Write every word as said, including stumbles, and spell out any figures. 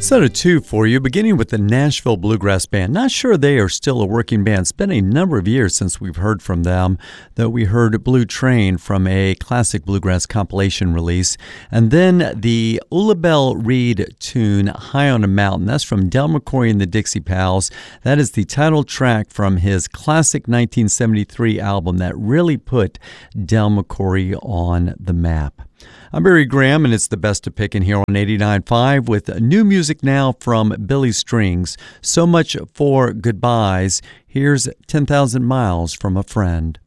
Set of two for you, beginning with the Nashville Bluegrass Band. Not sure they are still a working band. It's been a number of years since we've heard from them, though we heard Blue Train from a classic bluegrass compilation release. And then the Ullabelle Reed tune, High on a Mountain. That's from Del McCoury and the Dixie Pals. That is the title track from his classic nineteen seventy-three album that really put Del McCoury on the map. I'm Barry Graham, and it's the best of picking here on eighty-nine point five with new music now from Billy Strings. So much for goodbyes. Here's ten thousand miles from a Friend.